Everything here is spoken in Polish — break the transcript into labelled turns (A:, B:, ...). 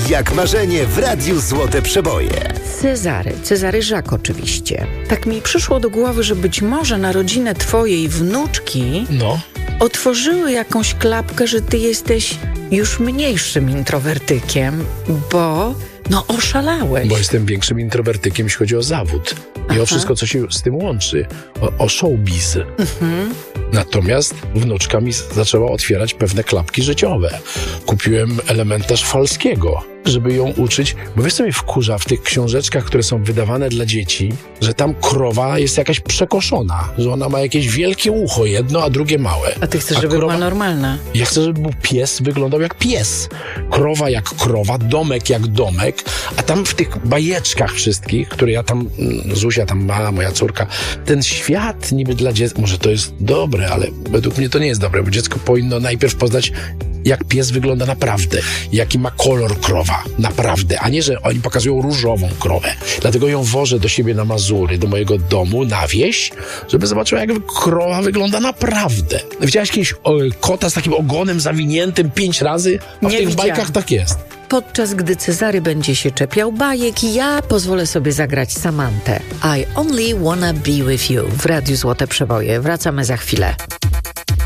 A: jak marzenie w Radiu Złote Przeboje.
B: Cezary Żak oczywiście. Tak mi przyszło do głowy, że być może na rodzinę twojej wnuczki otworzyły jakąś klapkę, że ty jesteś już mniejszym introwertykiem, bo oszalałeś.
C: Bo jestem większym introwertykiem, jeśli chodzi o zawód. I o wszystko, co się z tym łączy. O showbiz. Natomiast wnuczka mi zaczęła otwierać pewne klapki życiowe. Kupiłem elementarz Falskiego, żeby ją uczyć, bo wiesz co mnie wkurza w tych książeczkach, które są wydawane dla dzieci, że tam krowa jest jakaś przekoszona, że ona ma jakieś wielkie ucho jedno, a drugie małe.
B: A ty chcesz, żeby była normalna.
C: Ja chcę, żeby był pies, wyglądał jak pies. Krowa jak krowa, domek jak domek, a tam w tych bajeczkach wszystkich, które ja tam, Zuzia tam ma, moja córka, ten świat niby dla dziecka, może to jest dobre, ale według mnie to nie jest dobre, bo dziecko powinno najpierw poznać, jak pies wygląda naprawdę, jaki ma kolor krowa, naprawdę, a nie, że oni pokazują różową krowę. Dlatego ją wożę do siebie na Mazury, do mojego domu, na wieś, żeby zobaczyła, jak krowa wygląda naprawdę. Widziałaś kiedyś kota z takim ogonem zawiniętym 5 razy? A w tych bajkach tak jest.
B: Podczas gdy Cezary będzie się czepiał bajek, ja pozwolę sobie zagrać Samantę. I only wanna be with you w Radiu Złote Przeboje. Wracamy za chwilę.